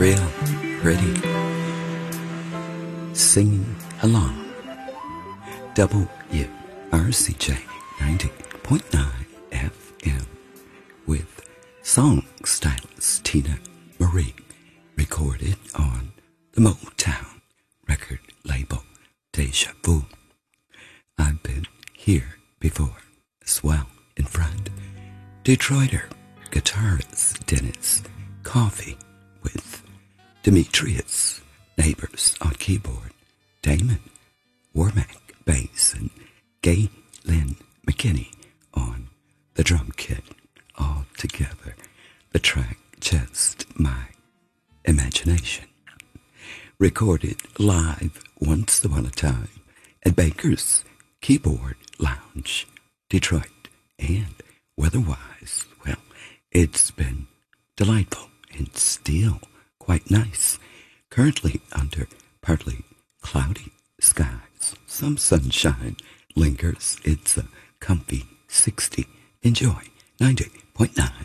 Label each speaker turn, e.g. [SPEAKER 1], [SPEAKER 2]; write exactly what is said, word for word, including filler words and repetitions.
[SPEAKER 1] real pretty. Singing along. W R C J ninety point nine F M with song stylist Tina Marie, recorded on the Motown record label Deja Vu. I've been here before as well in front. Detroiter guitarist Dennis Coffey with Demetrius Neighbors on keyboard, Damon Wormack bass, and Galen McKinney on the drum kit. All together, the track Just My Imagination. Recorded live once upon a time at Baker's Keyboard Lounge, Detroit, and weather-wise, well, it's been delightful and still quite nice. Currently under partly cloudy skies. Some sunshine lingers. It's a comfy sixty. Enjoy ninety point nine.